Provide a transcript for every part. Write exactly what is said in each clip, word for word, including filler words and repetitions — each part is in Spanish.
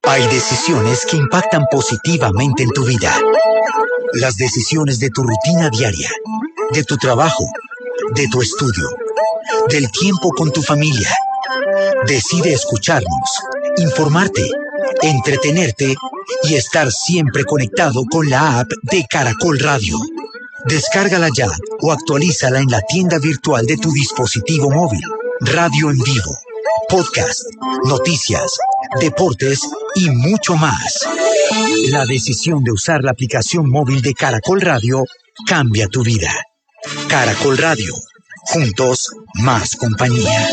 Hay decisiones que impactan positivamente en tu vida. Las decisiones de tu rutina diaria, de tu trabajo, de tu estudio, del tiempo con tu familia. Decide escucharnos, informarte, entretenerte y estar siempre conectado con la app de Caracol Radio. Descárgala ya o actualízala en la tienda virtual de tu dispositivo móvil. Radio en vivo, podcast, noticias, deportes y mucho más. La decisión de usar la aplicación móvil de Caracol Radio cambia tu vida. Caracol Radio. Juntos, más compañía.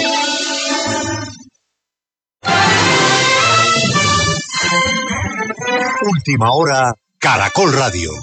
Última hora, Caracol Radio.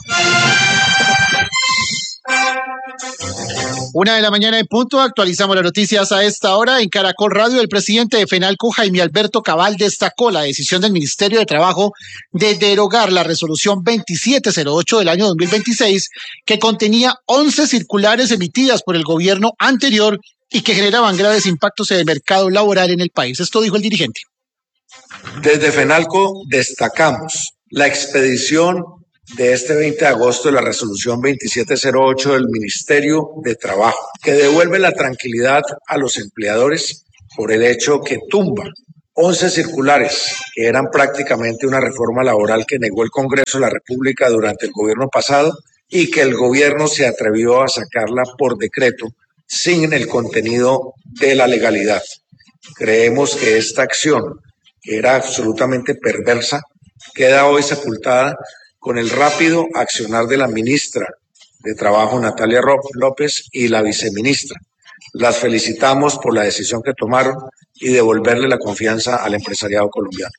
Una de la mañana en punto, actualizamos las noticias a esta hora en Caracol Radio. El presidente de FENALCO, Jaime Alberto Cabal, destacó la decisión del Ministerio de Trabajo de derogar la resolución veintisiete cero ocho del año dos mil veintiséis, que contenía once circulares emitidas por el gobierno anterior y que generaban graves impactos en el mercado laboral en el país. Esto dijo el dirigente. Desde FENALCO destacamos la expedición de este veinte de agosto de la resolución veintisiete cero ocho del Ministerio de Trabajo, que devuelve la tranquilidad a los empleadores por el hecho que tumba once circulares que eran prácticamente una reforma laboral que negó el Congreso de la República durante el gobierno pasado y que el gobierno se atrevió a sacarla por decreto sin el contenido de la legalidad. Creemos que esta acción, que era absolutamente perversa, queda hoy sepultada con el rápido accionar de la ministra de Trabajo, Natalia López, y la viceministra. Las felicitamos por la decisión que tomaron y devolverle la confianza al empresariado colombiano.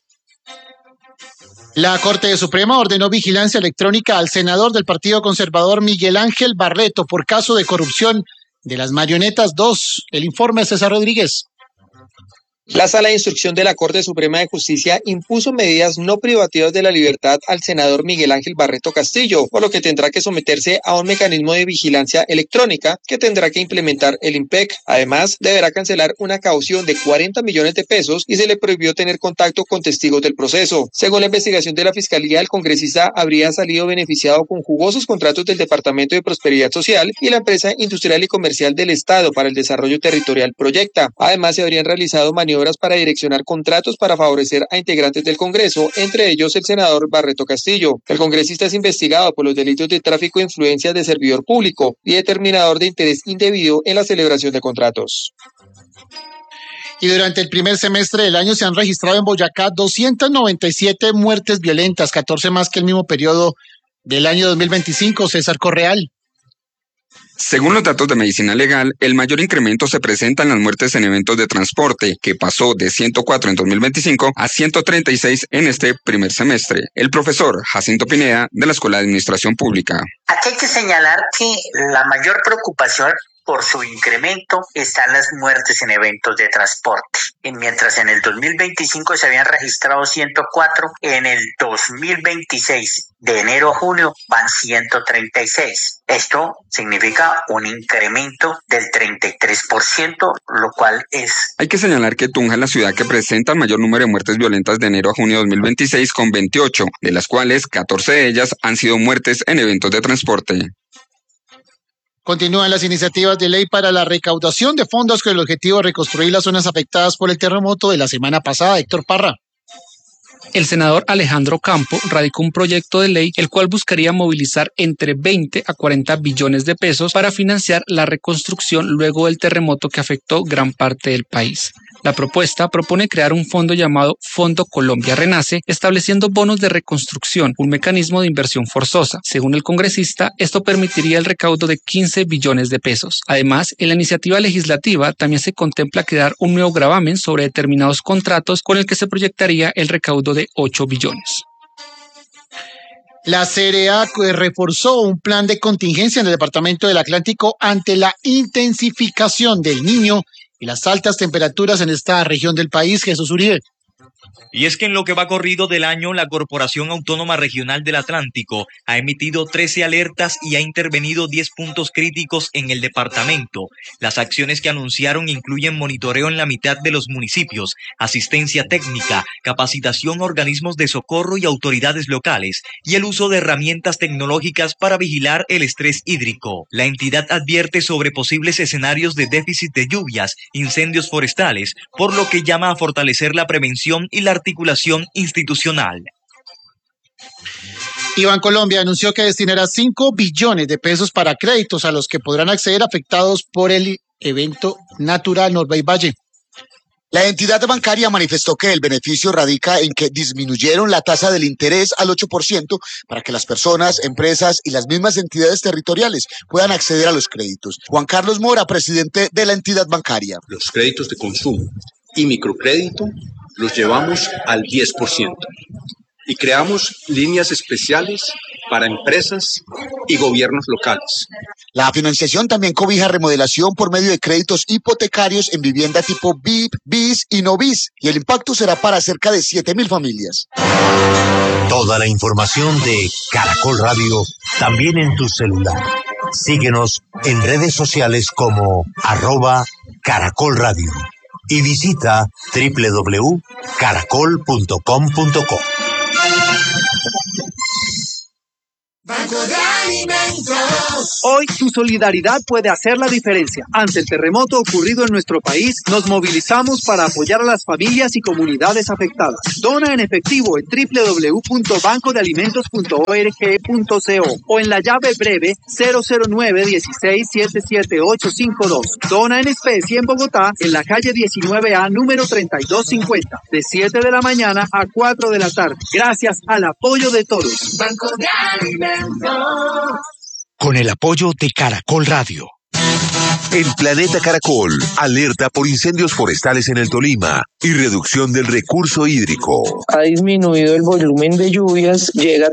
La Corte Suprema ordenó vigilancia electrónica al senador del Partido Conservador Miguel Ángel Barreto por caso de corrupción de las Marionetas dos. El informe de César Rodríguez. La Sala de Instrucción de la Corte Suprema de Justicia impuso medidas no privativas de la libertad al senador Miguel Ángel Barreto Castillo, por lo que tendrá que someterse a un mecanismo de vigilancia electrónica que tendrá que implementar el IMPEC. Además, deberá cancelar una caución de cuarenta millones de pesos y se le prohibió tener contacto con testigos del proceso. Según la investigación de la Fiscalía, el congresista habría salido beneficiado con jugosos contratos del Departamento de Prosperidad Social y la empresa industrial y comercial del Estado para el Desarrollo Territorial Proyecta. Además, se habrían realizado maniobras para direccionar contratos para favorecer a integrantes del Congreso, entre ellos el senador Barreto Castillo. El congresista es investigado por los delitos de tráfico de influencias de servidor público y determinador de interés indebido en la celebración de contratos. Y durante el primer semestre del año se han registrado en Boyacá doscientas noventa y siete muertes violentas, catorce más que el mismo periodo del año dos mil veinticinco. César Correal. Según los datos de Medicina Legal, el mayor incremento se presenta en las muertes en eventos de transporte, que pasó de ciento cuatro en dos mil veinticinco a ciento treinta y seis en este primer semestre. El profesor Jacinto Pineda, de la Escuela de Administración Pública. Aquí hay que señalar que la mayor preocupación por su incremento están las muertes en eventos de transporte. Y mientras en el dos mil veinticinco se habían registrado ciento cuatro, en el dos mil veintiséis, de enero a junio, van ciento treinta y seis. Esto significa un incremento del treinta y tres por ciento, lo cual es... Hay que señalar que Tunja es la ciudad que presenta el mayor número de muertes violentas de enero a junio de dos mil veintiséis, con veintiocho, de las cuales catorce de ellas han sido muertes en eventos de transporte. Continúan las iniciativas de ley para la recaudación de fondos con el objetivo de reconstruir las zonas afectadas por el terremoto de la semana pasada. Héctor Parra. El senador Alejandro Campo radicó un proyecto de ley el cual buscaría movilizar entre veinte a cuarenta billones de pesos para financiar la reconstrucción luego del terremoto que afectó gran parte del país. La propuesta propone crear un fondo llamado Fondo Colombia Renace, estableciendo bonos de reconstrucción, un mecanismo de inversión forzosa. Según el congresista, esto permitiría el recaudo de quince billones de pesos. Además, en la iniciativa legislativa también se contempla crear un nuevo gravamen sobre determinados contratos con el que se proyectaría el recaudo de ocho billones. La C R A reforzó un plan de contingencia en el departamento del Atlántico ante la intensificación del Niño y las altas temperaturas en esta región del país. Jesús Uribe. Y es que en lo que va corrido del año, la Corporación Autónoma Regional del Atlántico ha emitido trece alertas y ha intervenido diez puntos críticos en el departamento. Las acciones que anunciaron incluyen monitoreo en la mitad de los municipios, asistencia técnica, capacitación a organismos de socorro y autoridades locales, y el uso de herramientas tecnológicas para vigilar el estrés hídrico. La entidad advierte sobre posibles escenarios de déficit de lluvias, incendios forestales, por lo que llama a fortalecer la prevención y la articulación institucional. Y Bancolombia anunció que destinará cinco billones de pesos para créditos a los que podrán acceder afectados por el evento natural Norvey Valle. La entidad bancaria manifestó que el beneficio radica en que disminuyeron la tasa del interés al ocho por ciento para que las personas, empresas y las mismas entidades territoriales puedan acceder a los créditos. Juan Carlos Mora, presidente de la entidad bancaria. Los créditos de consumo y microcrédito los llevamos al diez por ciento y creamos líneas especiales para empresas y gobiernos locales. La financiación también cobija remodelación por medio de créditos hipotecarios en vivienda tipo B I P, B I S y no B I S, y el impacto será para cerca de siete mil familias. Toda la información de Caracol Radio también en tu celular. Síguenos en redes sociales como arroba Caracol Radio y visita doble u doble u doble u punto caracol punto com punto co. Banco de Alimentos. Hoy tu solidaridad puede hacer la diferencia. Ante el terremoto ocurrido en nuestro país, nos movilizamos para apoyar a las familias y comunidades afectadas. Dona en efectivo en doble u doble u doble u punto banco de alimentos punto org punto co o en la llave breve cero cero nueve uno seis siete siete ocho cinco dos. Dona en especie en Bogotá, en la calle diecinueve A, número treinta y dos cincuenta, de siete de la mañana a cuatro de la tarde. Gracias al apoyo de todos. Banco de Alimentos. Con el apoyo de Caracol Radio. El Planeta Caracol alerta por incendios forestales en el Tolima y reducción del recurso hídrico. Ha disminuido el volumen de lluvias, llega